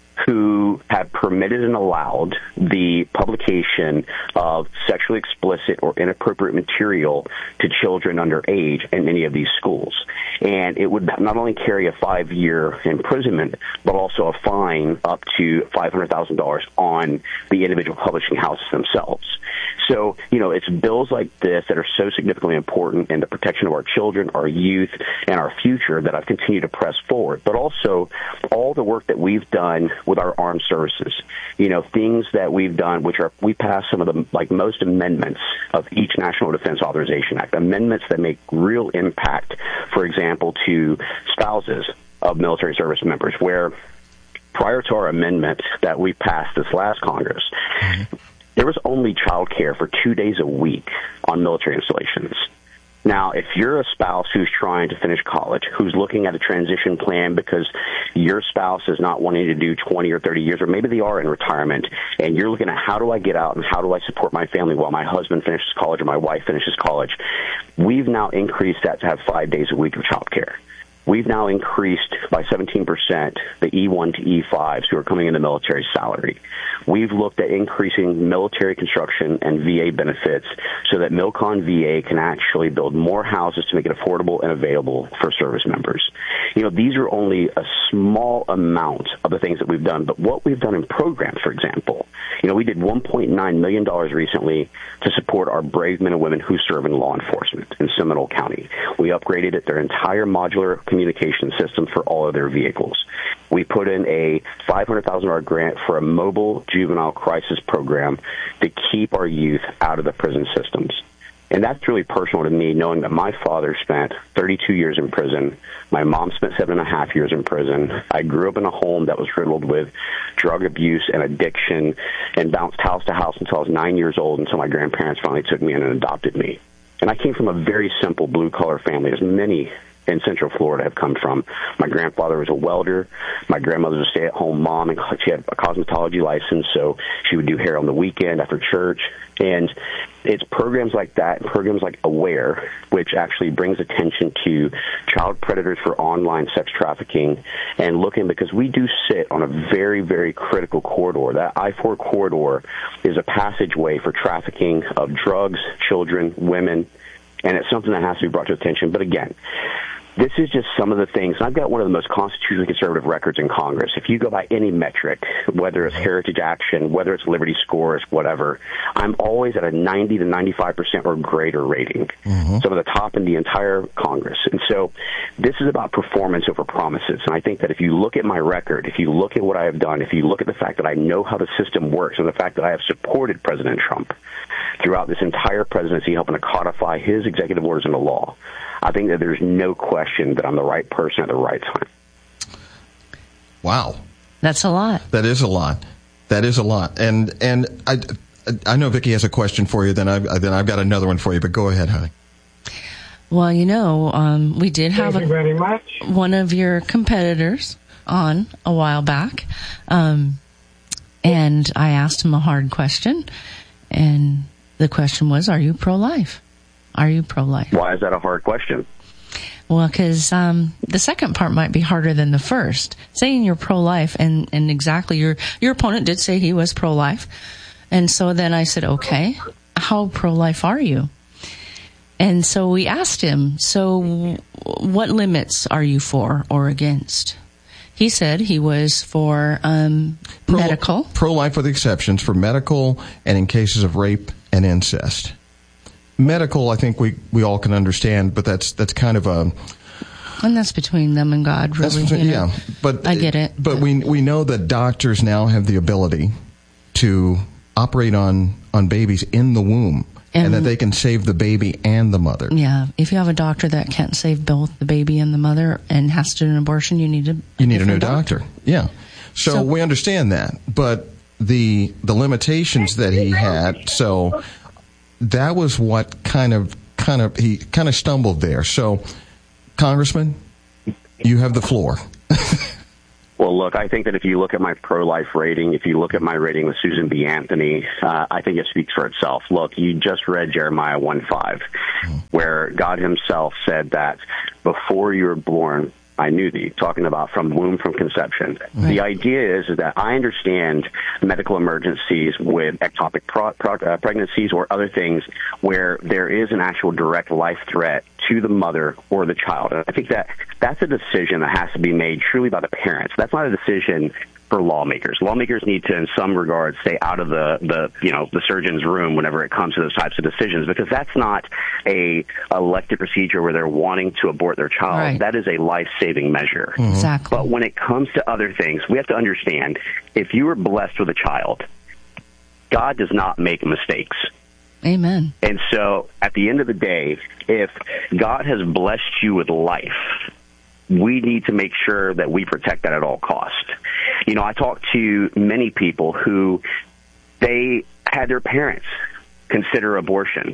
who have permitted and allowed the publication of sexually explicit or inappropriate material to children under age in many of these schools. And it would not only carry a five-year imprisonment, but also a fine up to five hundred thousand dollars on the individual publishing houses themselves. So, you know, it's bills like this that are so significantly important in the protection of our children, our youth, and our future that I've continued to press forward. But also all the work that we've done with our armed services, you know, things that we've done, which are, we passed some of the, like, most amendments of each National Defense Authorization Act, amendments that make real impact, for example, to spouses of military service members, where prior to our amendment that we passed this last Congress, mm-hmm. there was only child care for two days a week on military installations. Now, if you're a spouse who's trying to finish college, who's looking at a transition plan because your spouse is not wanting to do twenty or thirty years, or maybe they are in retirement, and you're looking at how do I get out and how do I support my family while my husband finishes college or my wife finishes college, we've now increased that to have five days a week of child care. We've now increased by seventeen percent the E one to E fives who are coming into military salary. We've looked at increasing military construction and V A benefits so that Milcon V A can actually build more houses to make it affordable and available for service members. You know, these are only a small amount of the things that we've done, but what we've done in programs, for example, you know, we did one point nine million dollars recently to support our brave men and women who serve in law enforcement in Seminole County. We upgraded it, their entire modular communication system for all of their vehicles. We put in a five hundred thousand dollars grant for a mobile juvenile crisis program to keep our youth out of the prison systems. And that's really personal to me, knowing that my father spent thirty-two years in prison. My mom spent seven and a half years in prison. I grew up in a home that was riddled with drug abuse and addiction and bounced house to house until I was nine years old, until my grandparents finally took me in and adopted me. And I came from a very simple blue-collar family, as many in Central Florida have come from. My grandfather was a welder. My grandmother was a stay-at-home mom, and she had a cosmetology license, so she would do hair on the weekend after church. And it's programs like that, programs like AWARE, which actually brings attention to child predators for online sex trafficking, and looking, because we do sit on a very, very critical corridor. That I four corridor is a passageway for trafficking of drugs, children, women, and it's something that has to be brought to attention. But again, this is just some of the things. I've got one of the most constitutionally conservative records in Congress. If you go by any metric, whether it's Heritage Action, whether it's Liberty Scores, whatever, I'm always at a ninety to ninety-five percent or greater rating. Mm-hmm. Some of the top in the entire Congress. And so this is about performance over promises. And I think that if you look at my record, if you look at what I have done, if you look at the fact that I know how the system works, and the fact that I have supported President Trump throughout this entire presidency, helping to codify his executive orders into law, I think that there's no question that I'm the right person at the right time. Wow. That's a lot. That is a lot. That is a lot. And and I, I know Vicki has a question for you, then I've, then I've got another one for you, but go ahead, honey. Well, you know, um, we did have Thank you very much. one of your competitors on a while back, um, and I asked him a hard question, and the question was, are you pro-life? Are you pro-life? Why is that a hard question? Well, because um, the second part might be harder than the first. Saying you're pro-life, and, and exactly your your opponent did say he was pro-life. And so then I said, okay, how pro-life are you? And so we asked him, so what limits are you for or against? He said he was for um, pro, medical. Pro-life with exceptions for medical and in cases of rape and incest. Medical, I think we, we all can understand, but that's that's kind of a... And that's between them and God, really. Between, you know? Yeah, but I get it. But, but we we know that doctors now have the ability to operate on, on babies in the womb, and, and that they can save the baby and the mother. Yeah, if you have a doctor that can't save both the baby and the mother and has to do an abortion, you need a, a you need a new doctor. doctor. Yeah, so, so we understand that, but the the limitations that he had, so. That was what kind of, kind of, he kind of stumbled there. So, Congressman, you have the floor. Well, look, I think that if you look at my pro-life rating, if you look at my rating with Susan B. Anthony, uh, I think it speaks for itself. Look, you just read Jeremiah one five, mm. where God himself said that before you were born, I knew thee, talking about from womb, from conception. Right. The idea is, is that I understand medical emergencies with ectopic pro, pro, uh, pregnancies or other things where there is an actual direct life threat to the mother or the child. And I think that that's a decision that has to be made truly by the parents. That's not a decision for lawmakers. Lawmakers need to, in some regards, stay out of the, the you know the surgeon's room whenever it comes to those types of decisions, because that's not a elected procedure where they're wanting to abort their child. Right. That is a life-saving measure. Mm-hmm. Exactly. But when it comes to other things, we have to understand, if you are blessed with a child, God does not make mistakes. Amen. And so, at the end of the day, if God has blessed you with life, we need to make sure that we protect that at all costs. You know, I talk to many people who they had their parents consider abortion,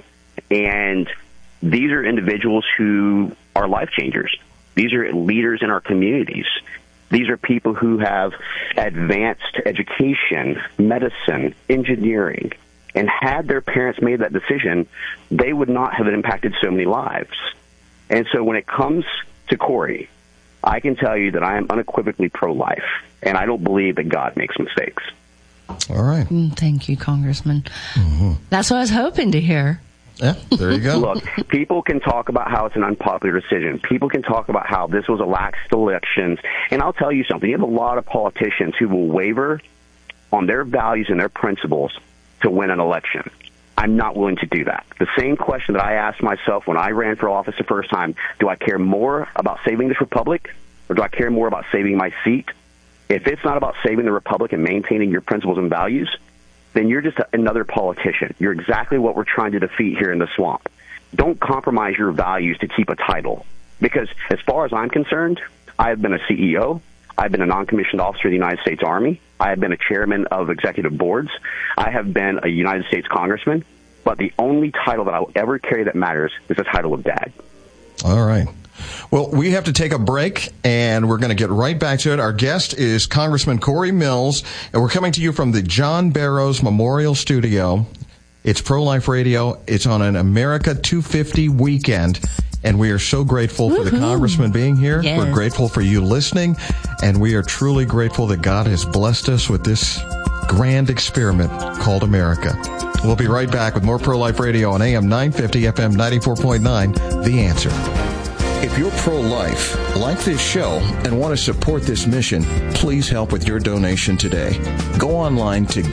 and these are individuals who are life changers. These are leaders in our communities. These are people who have advanced education, medicine, engineering, and had their parents made that decision, they would not have impacted so many lives. And so when it comes to Corey, I can tell you that I am unequivocally pro-life, and I don't believe that God makes mistakes. All right. Mm, thank you, Congressman. Mm-hmm. That's what I was hoping to hear. Yeah, there you go. Look, people can talk about how it's an unpopular decision. People can talk about how this was a lax elections. And I'll tell you something. You have a lot of politicians who will waver on their values and their principles to win an election. I'm not willing to do that. The same question that I asked myself when I ran for office the first time, do I care more about saving this republic, or do I care more about saving my seat? If it's not about saving the republic and maintaining your principles and values, then you're just a, another politician. You're exactly what we're trying to defeat here in the swamp. Don't compromise your values to keep a title. Because as far as I'm concerned, I have been a C E O. I've been a non-commissioned officer of the United States Army. I have been a chairman of executive boards. I have been a United States congressman. But the only title that I will ever carry that matters is the title of dad. All right. Well, we have to take a break, and we're going to get right back to it. Our guest is Congressman Corey Mills, and we're coming to you from the John Barrows Memorial Studio. It's Pro-Life Radio. It's on an America two fifty weekend, and we are so grateful for Woo-hoo. the Congressman being here. Yes. We're grateful for you listening, and we are truly grateful that God has blessed us with this grand experiment called America. We'll be right back with more Pro-Life Radio on A M nine fifty, F M ninety-four point nine, The Answer. If you're pro-life, like this show, and want to support this mission, please help with your donation today. Go online to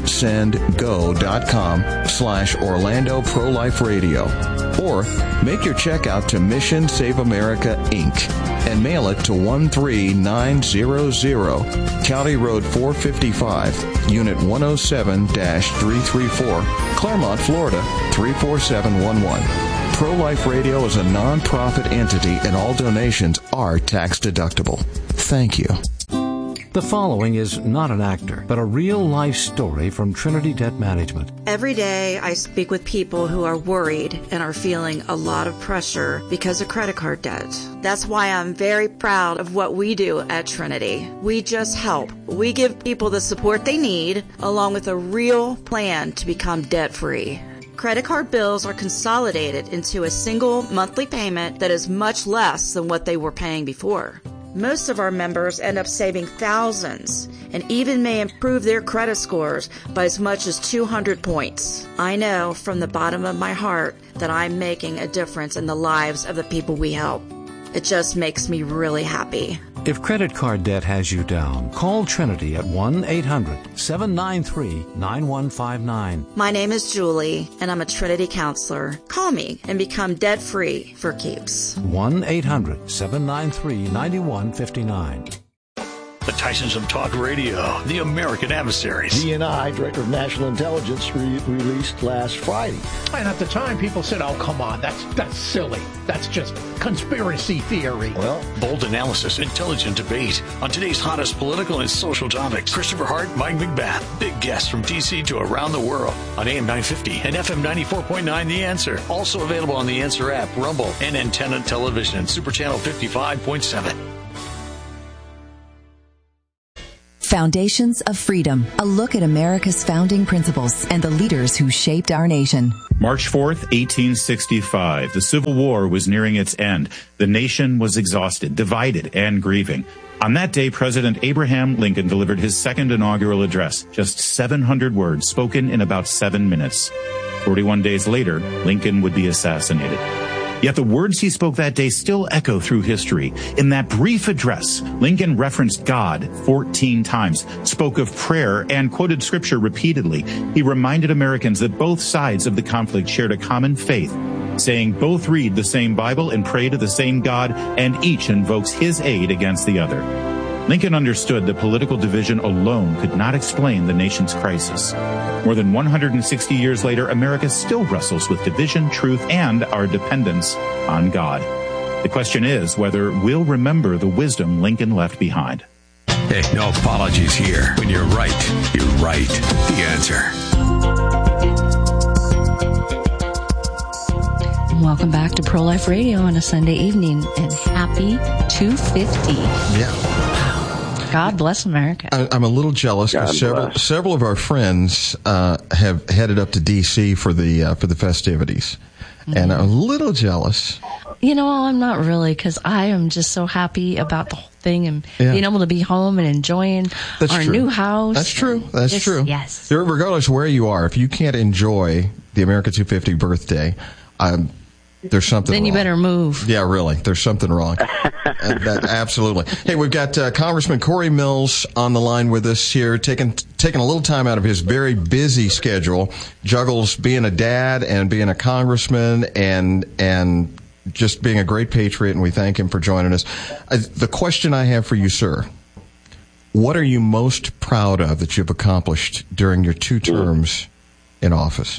givesendgo.com slash Orlando Pro-Life Radio. Or make your check out to Mission Save America, Incorporated and mail it to one three nine zero zero, County Road four fifty-five, Unit one oh seven dash three thirty-four, Claremont, Florida three four seven one one. Pro-Life Radio is a non-profit entity, and all donations are tax-deductible. Thank you. The following is not an actor, but a real-life story from Trinity Debt Management. Every day I speak with people who are worried and are feeling a lot of pressure because of credit card debt. That's why I'm very proud of what we do at Trinity. We just help. We give people the support they need, along with a real plan to become debt-free. Credit card bills are consolidated into a single monthly payment that is much less than what they were paying before. Most of our members end up saving thousands and even may improve their credit scores by as much as two hundred points. I know from the bottom of my heart that I'm making a difference in the lives of the people we help. It just makes me really happy. If credit card debt has you down, call Trinity at one eight hundred seven nine three nine one five nine. My name is Julie, and I'm a Trinity counselor. Call me and become debt-free for keeps. one eight hundred seven nine three nine one five nine. The Tysons of Talk Radio, the American Adversaries. D N I, Director of National Intelligence, re- released last Friday. And at the time, people said, oh, come on, that's that's silly. That's just conspiracy theory. Well, bold analysis, intelligent debate on today's hottest political and social topics. Christopher Hart, Mike McBath, big guests from D C to around the world on A M nine fifty and F M ninety-four point nine The Answer. Also available on the Answer app, Rumble, and Antenna Television, Super Channel fifty-five point seven. Foundations of Freedom, a look at America's founding principles and the leaders who shaped our nation. March fourth, eighteen sixty-five. The Civil War was nearing its end. The nation was exhausted, divided, and grieving. On that day, President Abraham Lincoln delivered his second inaugural address, just seven hundred words spoken in about seven minutes. forty-one days later, Lincoln would be assassinated. Yet the words he spoke that day still echo through history. In that brief address, Lincoln referenced God fourteen times, spoke of prayer, and quoted scripture repeatedly. He reminded Americans that both sides of the conflict shared a common faith, saying both read the same Bible and pray to the same God, and each invokes his aid against the other. Lincoln understood that political division alone could not explain the nation's crisis. More than one hundred sixty years later, America still wrestles with division, truth, and our dependence on God. The question is whether we'll remember the wisdom Lincoln left behind. Hey, no apologies here. When you're right, you're right. The Answer. Welcome back to Pro-Life Radio on a Sunday evening, and happy two fifty. Yeah. God bless America. I, I'm a little jealous because several several of our friends uh, have headed up to D C for the uh, for the festivities, mm-hmm. and I'm a little jealous. You know, I'm not really, because I am just so happy about the whole thing and yeah. being able to be home and enjoying That's our true. new house. That's true. That's just, true. Yes. Regardless of where you are, if you can't enjoy the America two fifty birthday, um, there's something then wrong. You better move. Yeah, really. There's something wrong. uh, that, absolutely. Hey, we've got uh, Congressman Corey Mills on the line with us here, taking taking a little time out of his very busy schedule, juggles being a dad and being a congressman and and just being a great patriot, and we thank him for joining us. Uh, the question I have for you, sir, what are you most proud of that you've accomplished during your two terms in office?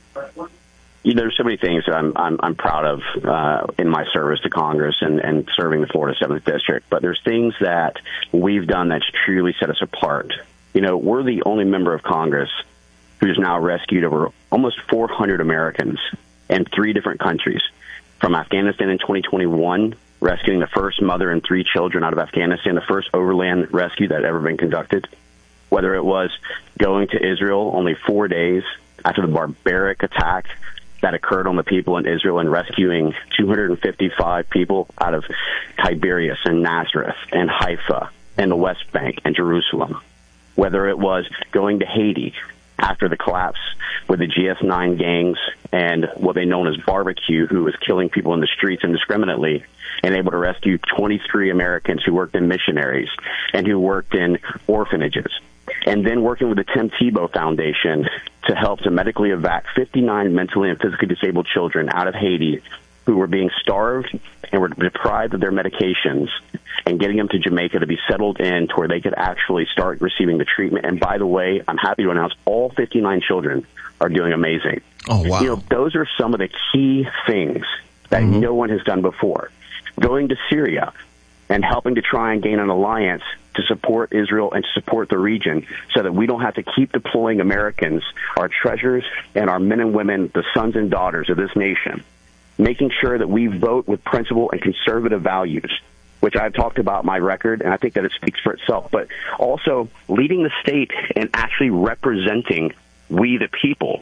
You know, there's so many things that I'm I'm, I'm proud of uh, in my service to Congress and, and serving the Florida seventh District. But there's things that we've done that's truly set us apart. You know, we're the only member of Congress who's now rescued over almost four hundred Americans in three different countries. From Afghanistan in twenty twenty-one, rescuing the first mother and three children out of Afghanistan, the first overland rescue that had ever been conducted. Whether it was going to Israel only four days after the barbaric attack that occurred on the people in Israel and rescuing two hundred fifty-five people out of Tiberias and Nazareth and Haifa and the West Bank and Jerusalem. Whether it was going to Haiti after the collapse with the G S nine gangs and what they known as barbecue, who was killing people in the streets indiscriminately, and able to rescue twenty-three Americans who worked in missionaries and who worked in orphanages. And then working with the Tim Tebow Foundation to help to medically evac fifty-nine mentally and physically disabled children out of Haiti who were being starved and were deprived of their medications, and getting them to Jamaica to be settled in to where they could actually start receiving the treatment. And by the way, I'm happy to announce all fifty-nine children are doing amazing. Oh, wow. You know, those are some of the key things that mm-hmm. no one has done before. Going to Syria and helping to try and gain an alliance to support Israel and to support the region so that we don't have to keep deploying Americans, our treasures, and our men and women, the sons and daughters of this nation, making sure that we vote with principle and conservative values, which I've talked about my record, and I think that it speaks for itself, but also leading the state and actually representing we the people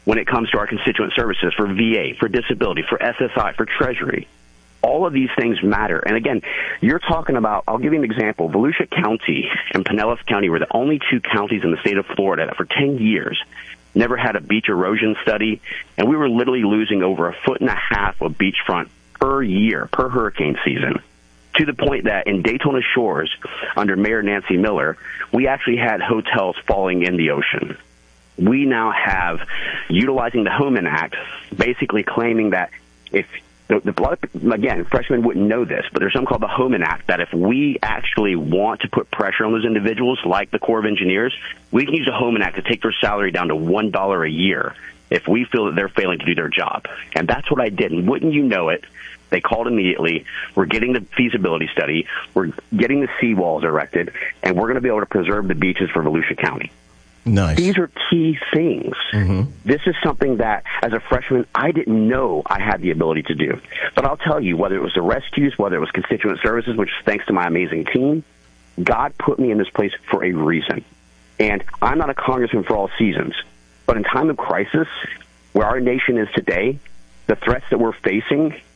when it comes to our constituent services for V A, for disability, for S S I, for Treasury. All of these things matter. And again, you're talking about, I'll give you an example. Volusia County and Pinellas County were the only two counties in the state of Florida that for ten years never had a beach erosion study, and we were literally losing over a foot and a half of beachfront per year, per hurricane season, to the point that in Daytona Shores, under Mayor Nancy Miller, we actually had hotels falling in the ocean. We now have, utilizing the Homan Act, basically claiming that if The, the, again, freshmen wouldn't know this, but there's something called the Homan Act that if we actually want to put pressure on those individuals, like the Corps of Engineers, we can use the Homan Act to take their salary down to one dollar a year if we feel that they're failing to do their job. And that's what I did. And wouldn't you know it, they called immediately. We're getting the feasibility study. We're getting the seawalls erected, and we're going to be able to preserve the beaches for Volusia County. Nice. These are key things. Mm-hmm. This is something that, as a freshman, I didn't know I had the ability to do. But I'll tell you, whether it was the rescues, whether it was constituent services, which is thanks to my amazing team, God put me in this place for a reason. And I'm not a congressman for all seasons. But in time of crisis, where our nation is today, the threats that we're facing,